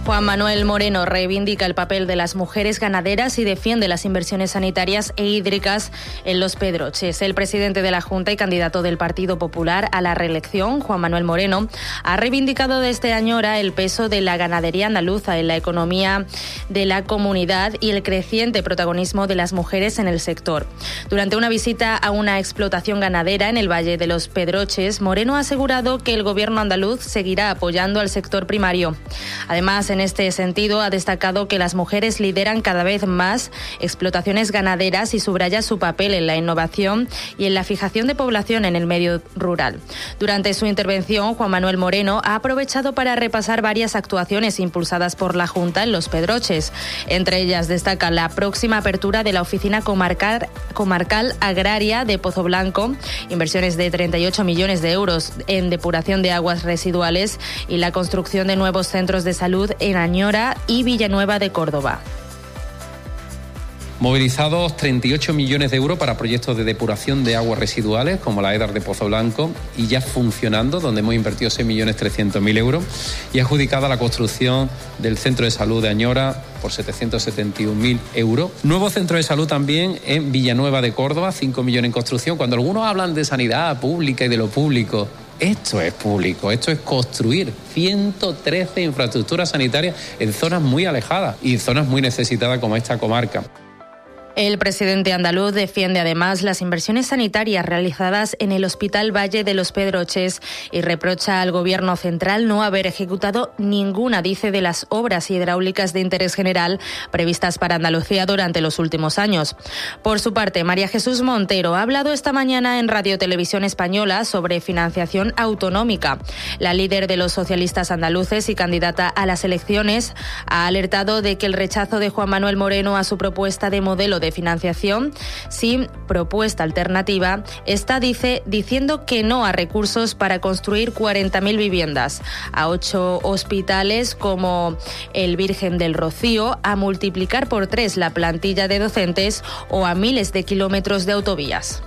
Juan Manuel Moreno reivindica el papel de las mujeres ganaderas y defiende las inversiones sanitarias e hídricas en los Pedroches. El presidente de la Junta y candidato del Partido Popular a la reelección, Juan Manuel Moreno, ha reivindicado desde Añora el peso de la ganadería andaluza en la economía de la comunidad y el creciente protagonismo de las mujeres en el sector. Durante una visita a una explotación ganadera en el Valle de los Pedroches, Moreno ha asegurado que el gobierno andaluz seguirá apoyando al sector primario. Además, en este sentido, ha destacado que las mujeres lideran cada vez más explotaciones ganaderas y subraya su papel en la innovación y en la fijación de población en el medio rural. Durante su intervención, Juan Manuel Moreno ha aprovechado para repasar varias actuaciones impulsadas por la Junta en los Pedroches. Entre ellas destaca la próxima apertura de la Oficina Comarcal Agraria de Pozo Blanco, inversiones de 38 millones de euros en depuración de aguas residuales y la construcción de nuevos centros de salud en Añora y Villanueva de Córdoba. Movilizados 38 millones de euros para proyectos de depuración de aguas residuales, como la EDAR de Pozo Blanco, y ya funcionando, donde hemos invertido 6.300.000 euros, y adjudicada la construcción del centro de salud de Añora por 771.000 euros. Nuevo centro de salud también en Villanueva de Córdoba, 5 millones en construcción. Cuando algunos hablan de sanidad pública y de lo público, esto es público, esto es construir 113 infraestructuras sanitarias en zonas muy alejadas y zonas muy necesitadas como esta comarca. El presidente andaluz defiende además las inversiones sanitarias realizadas en el Hospital Valle de los Pedroches y reprocha al Gobierno central no haber ejecutado ninguna, dice, de las obras hidráulicas de interés general previstas para Andalucía durante los últimos años. Por su parte, María Jesús Montero ha hablado esta mañana en Radio Televisión Española sobre financiación autonómica. La líder de los socialistas andaluces y candidata a las elecciones ha alertado de que el rechazo de Juan Manuel Moreno a su propuesta de modelo de financiación sin propuesta alternativa está, diciendo que no a recursos para construir 40.000 viviendas, a 8 hospitales como el Virgen del Rocío, a multiplicar por 3 la plantilla de docentes o a miles de kilómetros de autovías.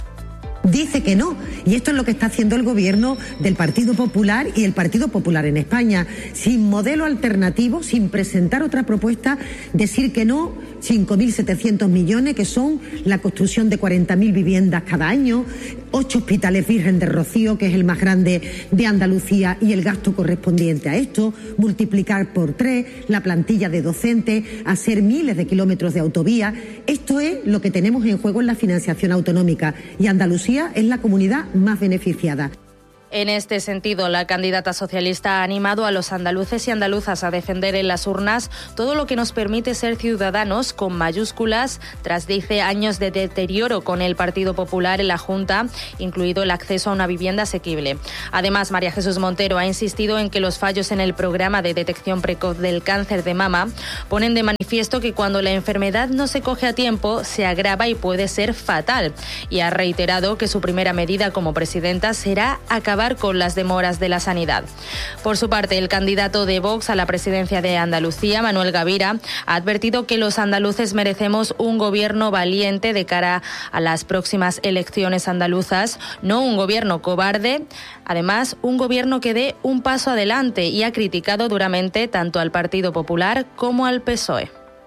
Dice que no, y esto es lo que está haciendo el gobierno del Partido Popular y el Partido Popular en España, sin modelo alternativo, sin presentar otra propuesta, decir que no, 5.700 millones, que son la construcción de 40.000 viviendas cada año, 8 hospitales Virgen del Rocío, que es el más grande de Andalucía, y el gasto correspondiente a esto, multiplicar por 3 la plantilla de docentes, hacer miles de kilómetros de autovía. Esto es lo que tenemos en juego en la financiación autonómica, y Andalucía es la comunidad más beneficiada. En este sentido, la candidata socialista ha animado a los andaluces y andaluzas a defender en las urnas todo lo que nos permite ser ciudadanos con mayúsculas, tras, dice, años de deterioro con el Partido Popular en la Junta, incluido el acceso a una vivienda asequible. Además, María Jesús Montero ha insistido en que los fallos en el programa de detección precoz del cáncer de mama ponen de manifiesto que cuando la enfermedad no se coge a tiempo, se agrava y puede ser fatal. Y ha reiterado que su primera medida como presidenta será acabar con las demoras de la sanidad. Por su parte, el candidato de Vox a la presidencia de Andalucía, Manuel Gavira, ha advertido que los andaluces merecemos un gobierno valiente de cara a las próximas elecciones andaluzas, no un gobierno cobarde, además un gobierno que dé un paso adelante, y ha criticado duramente tanto al Partido Popular como al PSOE.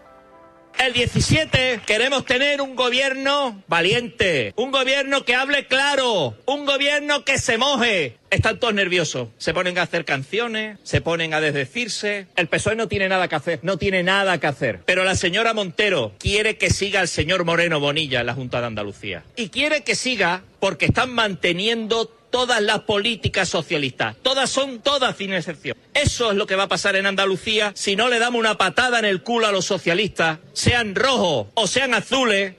El 17 queremos tener un gobierno valiente, un gobierno que hable claro, un gobierno que se moje. Están todos nerviosos, se ponen a hacer canciones, se ponen a desdecirse. El PSOE no tiene nada que hacer, no tiene nada que hacer. Pero la señora Montero quiere que siga el señor Moreno Bonilla en la Junta de Andalucía. Y quiere que siga porque están manteniendo todas las políticas socialistas. Todas sin excepción. Eso es lo que va a pasar en Andalucía si no le damos una patada en el culo a los socialistas, sean rojos o sean azules.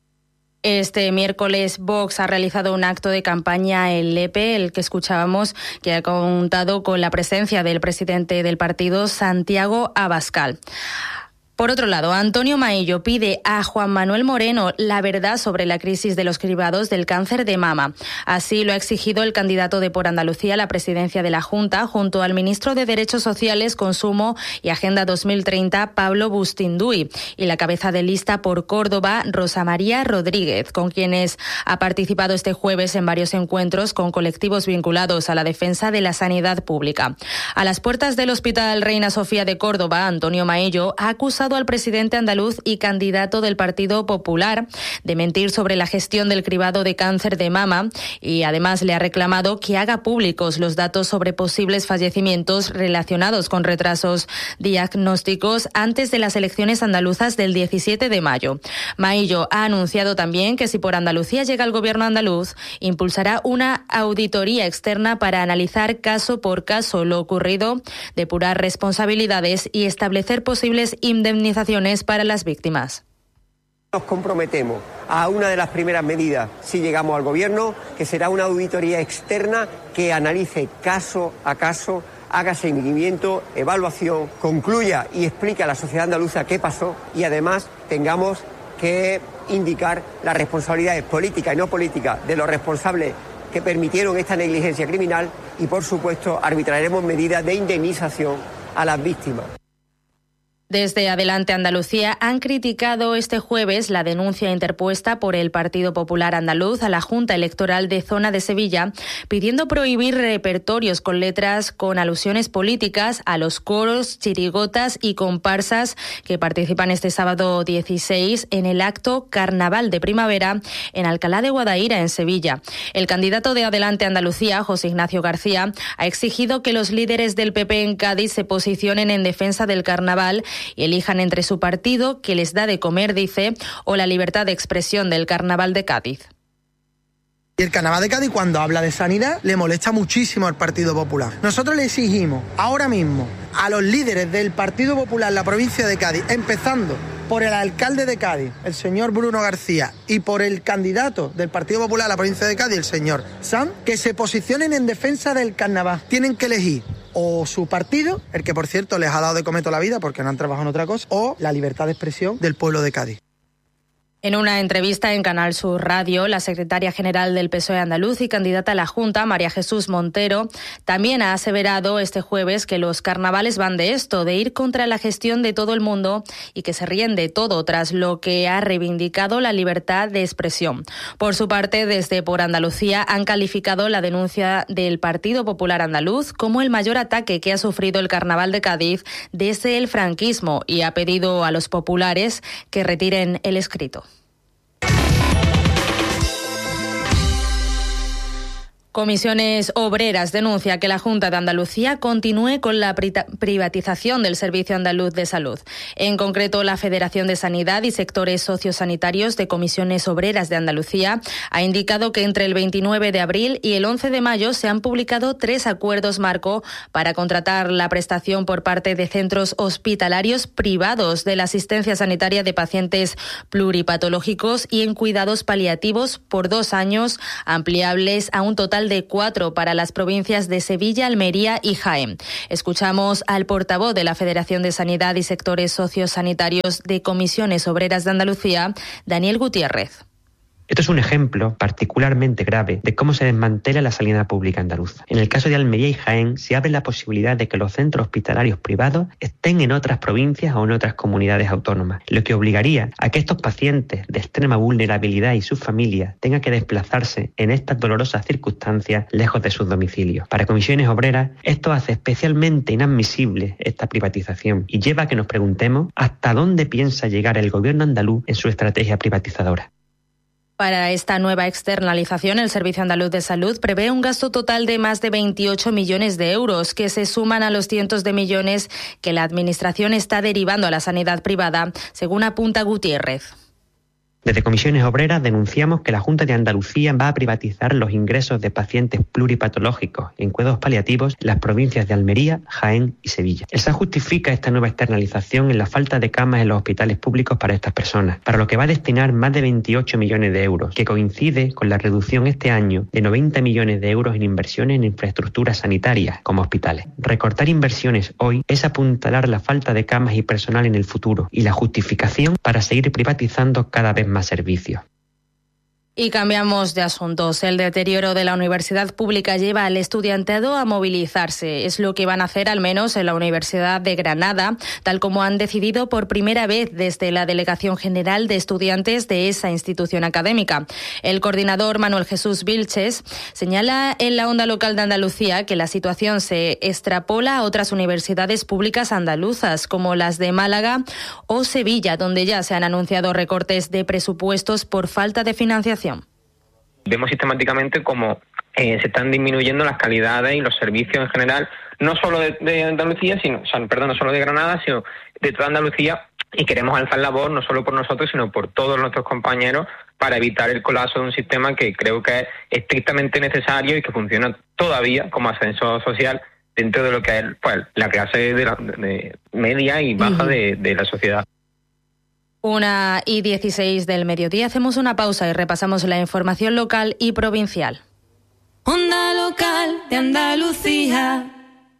Este miércoles Vox ha realizado un acto de campaña en Lepe, el que escuchábamos, que ha contado con la presencia del presidente del partido, Santiago Abascal. Por otro lado, Antonio Maillo pide a Juan Manuel Moreno la verdad sobre la crisis de los cribados del cáncer de mama. Así lo ha exigido el candidato de Por Andalucía a la presidencia de la Junta, junto al ministro de Derechos Sociales, Consumo y Agenda 2030, Pablo Bustinduy, y la cabeza de lista por Córdoba, Rosa María Rodríguez, con quienes ha participado este jueves en varios encuentros con colectivos vinculados a la defensa de la sanidad pública. A las puertas del Hospital Reina Sofía de Córdoba, Antonio Maillo ha acusado al presidente andaluz y candidato del Partido Popular de mentir sobre la gestión del cribado de cáncer de mama y además le ha reclamado que haga públicos los datos sobre posibles fallecimientos relacionados con retrasos diagnósticos antes de las elecciones andaluzas del 17 de mayo. Maillo ha anunciado también que si Por Andalucía llega al gobierno andaluz, impulsará una auditoría externa para analizar caso por caso lo ocurrido, depurar responsabilidades y establecer posibles indemnizaciones para las víctimas. Nos comprometemos a una de las primeras medidas si llegamos al gobierno, que será una auditoría externa que analice caso a caso, haga seguimiento, evaluación, concluya y explique a la sociedad andaluza qué pasó y además tengamos que indicar las responsabilidades políticas y no políticas de los responsables que permitieron esta negligencia criminal y, por supuesto, arbitraremos medidas de indemnización a las víctimas. Desde Adelante Andalucía han criticado este jueves la denuncia interpuesta por el Partido Popular Andaluz a la Junta Electoral de Zona de Sevilla, pidiendo prohibir repertorios con letras con alusiones políticas a los coros, chirigotas y comparsas que participan este sábado 16 en el acto Carnaval de Primavera en Alcalá de Guadaira, en Sevilla. El candidato de Adelante Andalucía, José Ignacio García, ha exigido que los líderes del PP en Cádiz se posicionen en defensa del carnaval y elijan entre su partido, que les da de comer, dice, o la libertad de expresión del Carnaval de Cádiz. Y el Carnaval de Cádiz, cuando habla de sanidad, le molesta muchísimo al Partido Popular. Nosotros le exigimos ahora mismo a los líderes del Partido Popular en la provincia de Cádiz, empezando por el alcalde de Cádiz, el señor Bruno García, y por el candidato del Partido Popular a la provincia de Cádiz, el señor Sanz, que se posicionen en defensa del carnaval. Tienen que elegir o su partido, el que por cierto les ha dado de comer toda la vida porque no han trabajado en otra cosa, o la libertad de expresión del pueblo de Cádiz. En una entrevista en Canal Sur Radio, la secretaria general del PSOE andaluz y candidata a la Junta, María Jesús Montero, también ha aseverado este jueves que los carnavales van de esto, de ir contra la gestión de todo el mundo y que se ríen de todo, tras lo que ha reivindicado la libertad de expresión. Por su parte, desde Por Andalucía han calificado la denuncia del Partido Popular Andaluz como el mayor ataque que ha sufrido el Carnaval de Cádiz desde el franquismo y ha pedido a los populares que retiren el escrito. Comisiones Obreras denuncia que la Junta de Andalucía continúe con la privatización del Servicio Andaluz de Salud. En concreto, la Federación de Sanidad y Sectores Sociosanitarios de Comisiones Obreras de Andalucía ha indicado que entre el 29 de abril y el 11 de mayo se han publicado 3 acuerdos marco para contratar la prestación por parte de centros hospitalarios privados de la asistencia sanitaria de pacientes pluripatológicos y en cuidados paliativos por 2 años, ampliables a un total de 4 para las provincias de Sevilla, Almería y Jaén. Escuchamos al portavoz de la Federación de Sanidad y Sectores Sociosanitarios de Comisiones Obreras de Andalucía, Daniel Gutiérrez. Esto es un ejemplo particularmente grave de cómo se desmantela la sanidad pública andaluza. En el caso de Almería y Jaén se abre la posibilidad de que los centros hospitalarios privados estén en otras provincias o en otras comunidades autónomas, lo que obligaría a que estos pacientes de extrema vulnerabilidad y sus familias tengan que desplazarse en estas dolorosas circunstancias lejos de sus domicilios. Para Comisiones Obreras, esto hace especialmente inadmisible esta privatización y lleva a que nos preguntemos hasta dónde piensa llegar el gobierno andaluz en su estrategia privatizadora. Para esta nueva externalización, el Servicio Andaluz de Salud prevé un gasto total de más de 28 millones de euros, que se suman a los cientos de millones que la Administración está derivando a la sanidad privada, según apunta Gutiérrez. Desde Comisiones Obreras denunciamos que la Junta de Andalucía va a privatizar los ingresos de pacientes pluripatológicos en cuidados paliativos en las provincias de Almería, Jaén y Sevilla. El SAT justifica esta nueva externalización en la falta de camas en los hospitales públicos para estas personas, para lo que va a destinar más de 28 millones de euros, que coincide con la reducción este año de 90 millones de euros en inversiones en infraestructuras sanitarias, como hospitales. Recortar inversiones hoy es apuntalar la falta de camas y personal en el futuro y la justificación para seguir privatizando cada vez más servicios. Y cambiamos de asuntos. El deterioro de la universidad pública lleva al estudiantado a movilizarse. Es lo que van a hacer al menos en la Universidad de Granada, tal como han decidido por primera vez desde la Delegación General de Estudiantes de esa institución académica. El coordinador Manuel Jesús Vilches señala en la Onda Local de Andalucía que la situación se extrapola a otras universidades públicas andaluzas, como las de Málaga o Sevilla, donde ya se han anunciado recortes de presupuestos por falta de financiación. Vemos sistemáticamente cómo se están disminuyendo las calidades y los servicios en general, no solo de Andalucía, no solo de Granada, sino de toda Andalucía, y queremos alzar la voz no solo por nosotros, sino por todos nuestros compañeros para evitar el colapso de un sistema que creo que es estrictamente necesario y que funciona todavía como ascensor social dentro de lo que es la clase de media y baja de la sociedad. 1:16 del mediodía. Hacemos una pausa y repasamos la información local y provincial. Onda Local de Andalucía.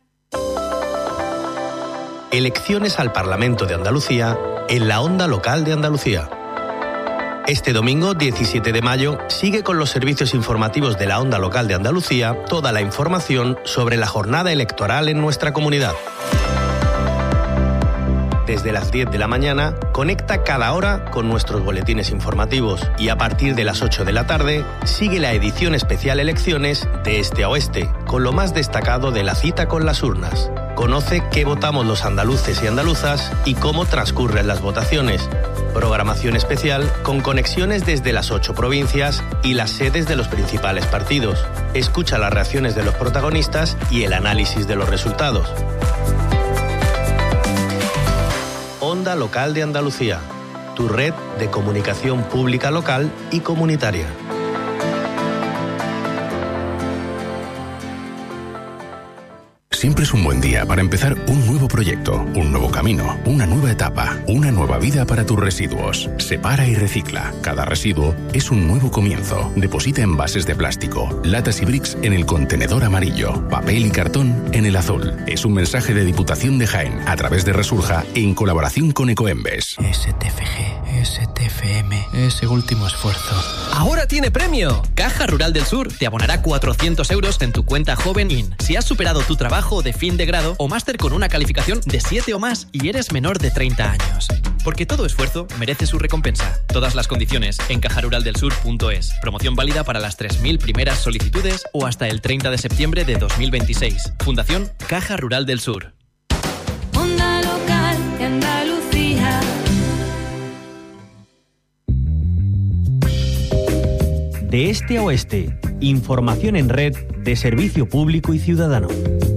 Elecciones al Parlamento de Andalucía en la Onda Local de Andalucía. Este domingo, 17 de mayo, sigue con los servicios informativos de la Onda Local de Andalucía toda la información sobre la jornada electoral en nuestra comunidad. Desde las 10 de la mañana, conecta cada hora con nuestros boletines informativos y a partir de las 8 de la tarde, sigue la edición especial Elecciones de Este a Oeste, con lo más destacado de la cita con las urnas. Conoce qué votamos los andaluces y andaluzas y cómo transcurren las votaciones. Programación especial con conexiones desde las 8 provincias y las sedes de los principales partidos. Escucha las reacciones de los protagonistas y el análisis de los resultados. Onda Local de Andalucía, tu red de comunicación pública local y comunitaria. Siempre es un buen día para empezar un nuevo proyecto, un nuevo camino, una nueva etapa, una nueva vida para tus residuos. Separa y recicla. Cada residuo es un nuevo comienzo. Deposita envases de plástico, latas y bricks en el contenedor amarillo, papel y cartón en el azul. Es un mensaje de Diputación de Jaén a través de Resurja en colaboración con Ecoembes. STFG, STFM, ese último esfuerzo. ¡Ahora tiene premio! Caja Rural del Sur te abonará 400 euros en tu cuenta Joven IN. Si has superado tu trabajo de fin de grado o máster con una calificación de 7 o más y eres menor de 30 años. Porque todo esfuerzo merece su recompensa. Todas las condiciones en cajaruraldelsur.es. Promoción válida para las 3.000 primeras solicitudes o hasta el 30 de septiembre de 2026. Fundación Caja Rural del Sur. Onda Local de Andalucía. De este a oeste, información en red de servicio público y ciudadano.